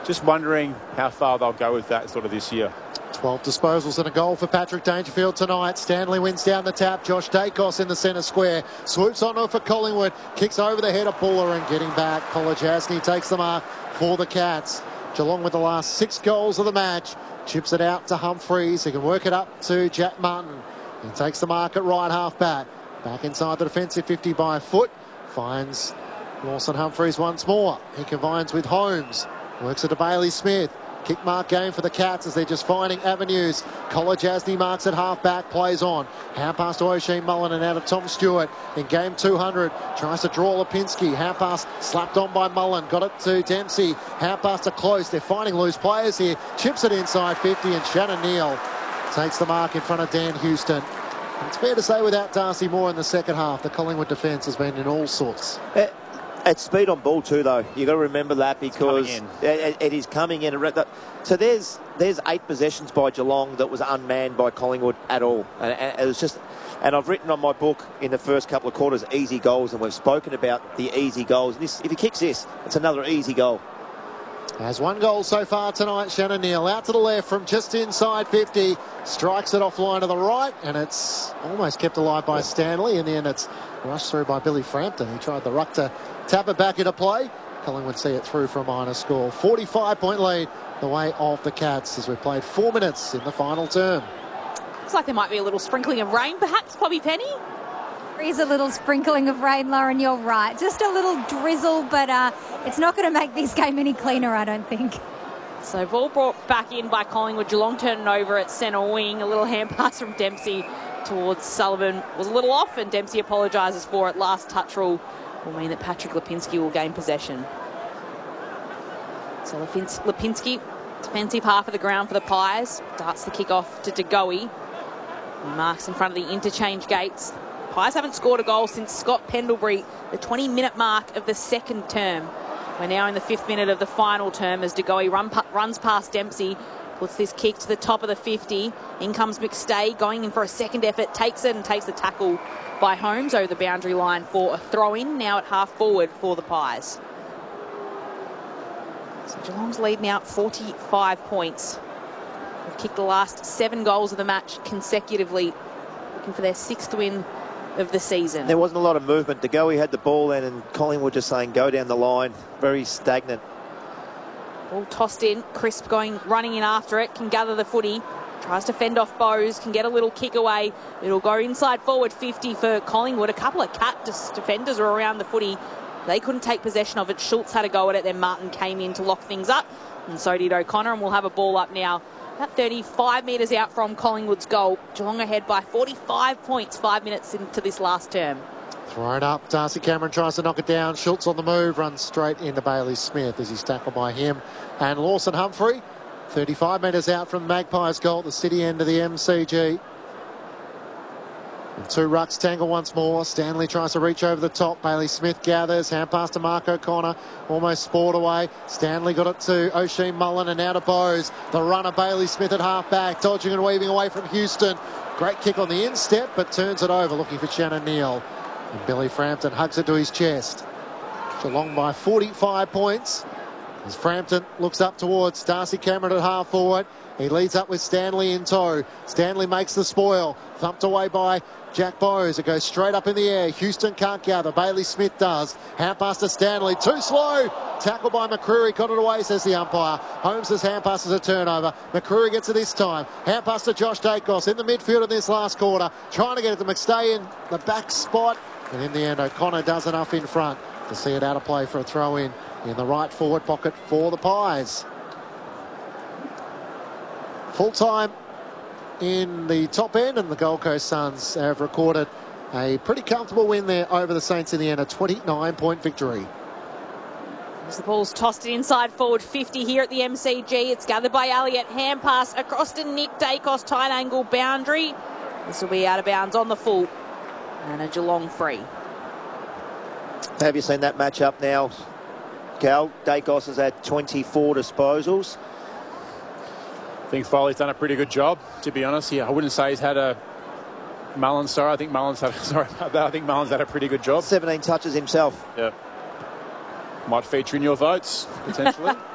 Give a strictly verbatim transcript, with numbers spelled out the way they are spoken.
just wondering how far they'll go with that sort of this year. twelve disposals and a goal for Patrick Dangerfield tonight. Stanley wins down the tap. Josh Dacos in the centre square. Swoops on for Collingwood. Kicks over the head of Buller and getting back. Kolodjasny takes the mark for the Cats. Geelong with the last six goals of the match. Chips it out to Humphreys. He can work it up to Jack Martin. He takes the mark at right half back. Back inside the defensive fifty by a foot. Finds Lawson Humphreys once more. He combines with Holmes. Works it to Bailey Smith. Kick mark game for the Cats as they're just finding avenues. Kolodjasny marks at half-back, plays on. Hand pass to O'Shea Mullen and out of Tom Stewart in game two hundred. Tries to draw Lipinski. Hand pass slapped on by Mullen. Got it to Dempsey. Hand pass to Close. They're finding loose players here. Chips it inside fifty and Shannon Neal takes the mark in front of Dan Houston. It's fair to say without Darcy Moore in the second half, the Collingwood defence has been in all sorts. It, it's speed on ball too, though. You've got to remember that because it, it is coming in. So there's there's eight possessions by Geelong that was unmanned by Collingwood at all. And, and it was just, and I've written on my book in the first couple of quarters, easy goals, and we've spoken about the easy goals. This, if he kicks this, it's another easy goal. Has one goal so far tonight, Shannon Neal. Out to the left from just inside fifty. Strikes it offline to the right, and it's almost kept alive by Stanley. In the end, it's rushed through by Billy Frampton. He tried the ruck to tap it back into play. Collingwood see it through for a minor score. forty-five point lead the way of the Cats as we've played four minutes in the final term. Looks like there might be a little sprinkling of rain, perhaps, Poppy Penny? There is a little sprinkling of rain, Lauren, you're right. Just a little drizzle, but uh, it's not going to make this game any cleaner, I don't think. So ball brought back in by Collingwood. Geelong turning over at centre wing. A little hand pass from Dempsey towards Sullivan. Was a little off, and Dempsey apologises for it. Last touch rule will mean that Patrick Lipinski will gain possession. So Lipinski, defensive half of the ground for the Pies. Darts the kick off to De Goey. He marks in front of the interchange gates. Pies haven't scored a goal since Scott Pendlebury, the twenty minute mark of the second term. We're now in the fifth minute of the final term as De Goey run, runs past Dempsey, puts this kick to the top of the fifty. In comes McStay, going in for a second effort, takes it and takes the tackle by Holmes over the boundary line for a throw-in, now at half forward for the Pies. So Geelong's lead now at forty-five points. They've kicked the last seven goals of the match consecutively, looking for their sixth win of the season. There wasn't a lot of movement. De Goey had the ball then, and Collingwood just saying go down the line. Very stagnant. Ball tossed in. Crisp going, running in after it. Can gather the footy. Tries to fend off Bowes. Can get a little kick away. It'll go inside forward fifty for Collingwood. A couple of cat defenders are around the footy. They couldn't take possession of it. Schultz had a go at it. Then Martin came in to lock things up. And so did O'Connor. And we'll have a ball up now. About thirty-five metres out from Collingwood's goal. Geelong ahead by forty-five points, five minutes into this last term. Thrown up. Darcy Cameron tries to knock it down. Schultz on the move. Runs straight into Bailey Smith as he's tackled by him. And Lawson Humphrey, thirty-five metres out from Magpies goal at the city end of the M C G. And two rucks tangle once more. Stanley tries to reach over the top. Bailey Smith gathers. Hand pass to Mark O'Connor. Almost spoiled away. Stanley got it to O'Shea Mullen and out of Bowes. The runner Bailey Smith at half back. Dodging and weaving away from Houston. Great kick on the instep, but turns it over looking for Shannon Neal. And Billy Frampton hugs it to his chest. Geelong by forty-five points. As Frampton looks up towards Darcy Cameron at half forward. He leads up with Stanley in tow. Stanley makes the spoil. Thumped away by Jack Bowes. It goes straight up in the air. Houston can't gather. Bailey Smith does. Hand pass to Stanley. Too slow. Tackle by McCreary. Got it away, says the umpire. Holmes' hand pass is a turnover. McCreary gets it this time. Hand pass to Josh Dacos in the midfield in this last quarter. Trying to get it to McStay in the back spot. And in the end, O'Connor does enough in front to see it out of play for a throw-in in the right forward pocket for the Pies. Full time in the top end, and the Gold Coast Suns have recorded a pretty comfortable win there over the Saints in the end, a twenty-nine point victory. As the ball's tossed it inside forward fifty here at the M C G. It's gathered by Elliott. Hand pass across to Nick Dacos. Tight angle boundary. This will be out of bounds on the full. And a Geelong free. Have you seen that matchup now, Cal? Dacos has had twenty-four disposals. I think Foley's done a pretty good job, to be honest. Yeah, I wouldn't say he's had a Mullins. Sorry, I think Mullins had. Sorry about that. I think Mullins had a pretty good job. seventeen touches himself. Yeah, might feature in your votes potentially.